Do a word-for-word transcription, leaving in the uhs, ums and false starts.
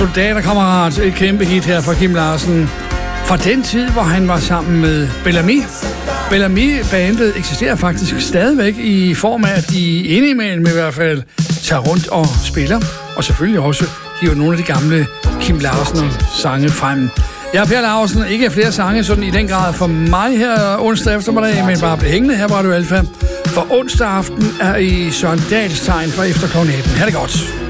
Soldaterkammerat, et kæmpe hit her fra Kim Larsen. Fra den tid, hvor han var sammen med Bellamy. Bellamy-bandet eksisterer faktisk stadigvæk i form af, at de indimellem i hvert fald tager rundt og spiller. Og selvfølgelig også hiver nogle af de gamle Kim Larsen-sange frem. Jeg er Per Laursen, ikke flere sange sådan i den grad for mig her onsdag eftermiddag, men bare blive hængende her på Radio Alfa. For onsdag aften er i Søren Dahls tegn fra efter klokken atten. Ha' det godt.